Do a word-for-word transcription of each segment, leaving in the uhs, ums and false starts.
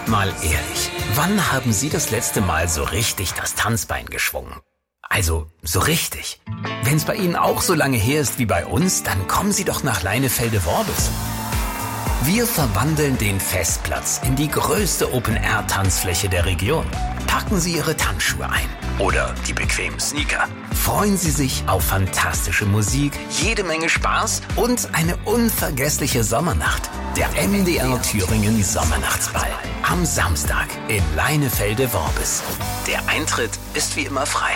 Mal ehrlich, wann haben Sie das letzte Mal so richtig das Tanzbein geschwungen? Also, so richtig. Wenn's bei Ihnen auch so lange her ist wie bei uns, dann kommen Sie doch nach Leinefelde-Worbis. Wir verwandeln den Festplatz in die größte Open-Air-Tanzfläche der Region. Packen Sie Ihre Tanzschuhe ein oder die bequemen Sneaker. Freuen Sie sich auf fantastische Musik, jede Menge Spaß und eine unvergessliche Sommernacht. Der M D R Thüringen Sommernachtsball am Samstag in Leinefelde-Worbis. Der Eintritt ist wie immer frei.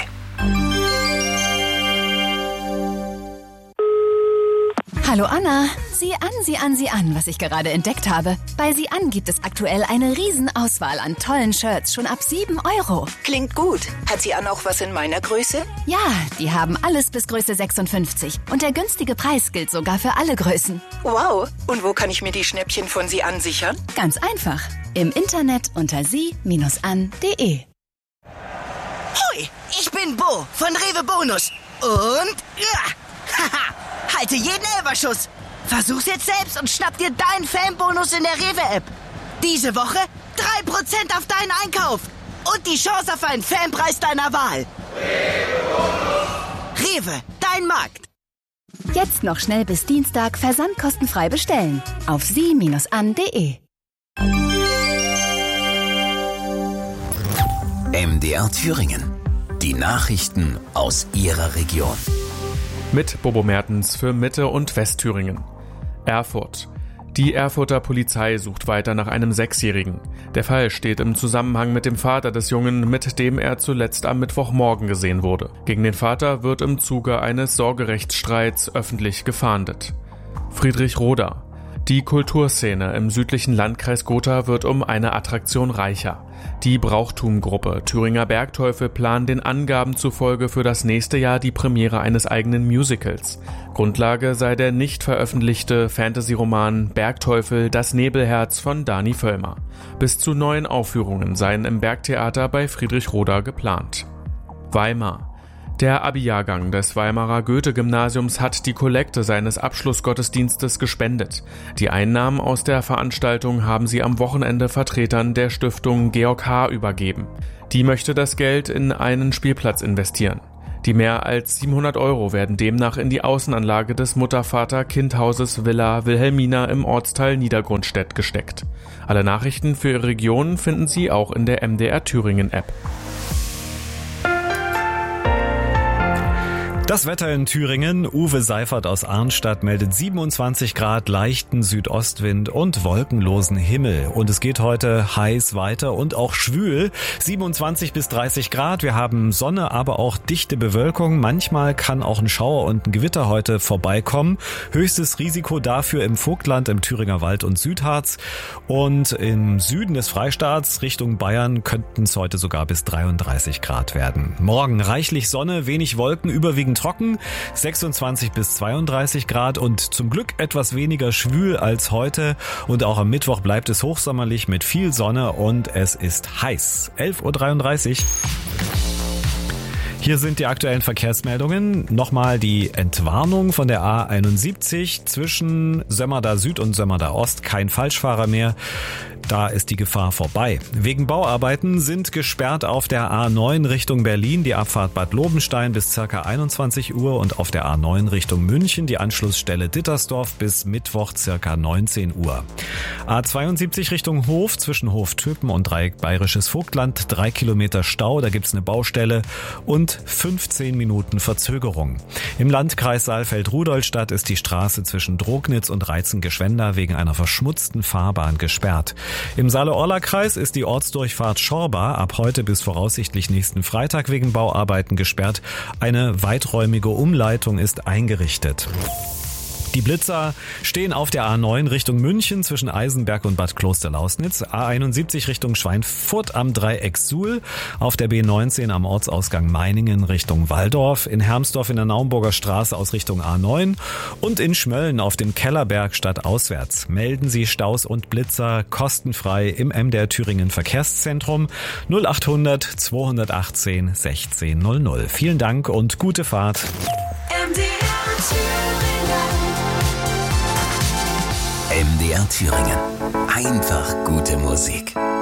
Hallo Anna, sieh an, sieh an, sieh an, was ich gerade entdeckt habe. Bei Sieh an gibt es aktuell eine Riesenauswahl an tollen Shirts, schon ab sieben Euro. Klingt gut. Hat Sie an auch was in meiner Größe? Ja, die haben alles bis Größe sechsundfünfzig. Und der günstige Preis gilt sogar für alle Größen. Wow. Und wo kann ich mir die Schnäppchen von Sie an sichern? Ganz einfach. Im Internet unter sie Bindestrich an Punkt de. Hoi, ich bin Bo von Rewe Bonus. Und... Ja, haha. Halte jeden Elberschuss. Versuch's jetzt selbst und schnapp dir deinen Fanbonus in der Rewe-App. Diese Woche drei Prozent auf deinen Einkauf. Und die Chance auf einen Fanpreis deiner Wahl. Rewe, dein Markt. Jetzt noch schnell bis Dienstag versandkostenfrei bestellen. Auf sie Bindestrich an Punkt de. M D R Thüringen. Die Nachrichten aus Ihrer Region. Mit Bobo Mertens für Mitte- und Westthüringen. Erfurt. Die Erfurter Polizei sucht weiter nach einem Sechsjährigen. Der Fall steht im Zusammenhang mit dem Vater des Jungen, mit dem er zuletzt am Mittwochmorgen gesehen wurde. Gegen den Vater wird im Zuge eines Sorgerechtsstreits öffentlich gefahndet. Friedrichroda. Die Kulturszene im südlichen Landkreis Gotha wird um eine Attraktion reicher. Die Brauchtumgruppe Thüringer Bergteufel plant den Angaben zufolge für das nächste Jahr die Premiere eines eigenen Musicals. Grundlage sei der nicht veröffentlichte Fantasy-Roman Bergteufel, das Nebelherz von Dani Völlmer. Bis zu neun Aufführungen seien im Bergtheater bei Friedrichroda geplant. Weimar. Der Abi-Jahrgang des Weimarer Goethe-Gymnasiums hat die Kollekte seines Abschlussgottesdienstes gespendet. Die Einnahmen aus der Veranstaltung haben sie am Wochenende Vertretern der Stiftung Georg H. übergeben. Die möchte das Geld in einen Spielplatz investieren. Die mehr als siebenhundert Euro werden demnach in die Außenanlage des Mutter-Vater-Kind-Hauses Villa Wilhelmina im Ortsteil Niedergrundstedt gesteckt. Alle Nachrichten für Ihre Region finden Sie auch in der M D R Thüringen-App. Das Wetter in Thüringen. Uwe Seifert aus Arnstadt meldet siebenundzwanzig Grad, leichten Südostwind und wolkenlosen Himmel. Und es geht heute heiß weiter und auch schwül. siebenundzwanzig bis dreißig Grad. Wir haben Sonne, aber auch dichte Bewölkung. Manchmal kann auch ein Schauer und ein Gewitter heute vorbeikommen. Höchstes Risiko dafür im Vogtland, im Thüringer Wald und Südharz. Und im Süden des Freistaats Richtung Bayern könnten es heute sogar bis dreiunddreißig Grad werden. Morgen reichlich Sonne, wenig Wolken, überwiegend trocken, sechsundzwanzig bis zweiunddreißig Grad und zum Glück etwas weniger schwül als heute. Und auch am Mittwoch bleibt es hochsommerlich mit viel Sonne und es ist heiß. elf Uhr dreiunddreißig. Hier sind die aktuellen Verkehrsmeldungen. Nochmal die Entwarnung von der A einundsiebzig zwischen Sömmerda Süd und Sömmerda Ost. Kein Falschfahrer mehr. Da ist die Gefahr vorbei. Wegen Bauarbeiten sind gesperrt auf der A neun Richtung Berlin die Abfahrt Bad Lobenstein bis ca. einundzwanzig Uhr und auf der A neun Richtung München die Anschlussstelle Dittersdorf bis Mittwoch ca. neunzehn Uhr. A zweiundsiebzig Richtung Hof zwischen Hof-Töpen und Dreieck Bayerisches Vogtland, drei Kilometer Stau, da gibt's eine Baustelle und fünfzehn Minuten Verzögerung. Im Landkreis Saalfeld-Rudolstadt ist die Straße zwischen Drognitz und Reizen-Geschwenda wegen einer verschmutzten Fahrbahn gesperrt. Im Saale-Orla-Kreis ist die Ortsdurchfahrt Schorba ab heute bis voraussichtlich nächsten Freitag wegen Bauarbeiten gesperrt. Eine weiträumige Umleitung ist eingerichtet. Die Blitzer stehen auf der A neun Richtung München zwischen Eisenberg und Bad Klosterlausnitz, A einundsiebzig Richtung Schweinfurt am Dreieck Suhl, auf der B neunzehn am Ortsausgang Meiningen Richtung Walldorf, in Hermsdorf in der Naumburger Straße aus Richtung A neun und in Schmölln auf dem Kellerberg stadtauswärts. Melden Sie Staus und Blitzer kostenfrei im M D R Thüringen Verkehrszentrum null achthundert zweihundertachtzehn sechzehn null null. Vielen Dank und gute Fahrt. M D R Thüringen. M D R Thüringen. Einfach gute Musik.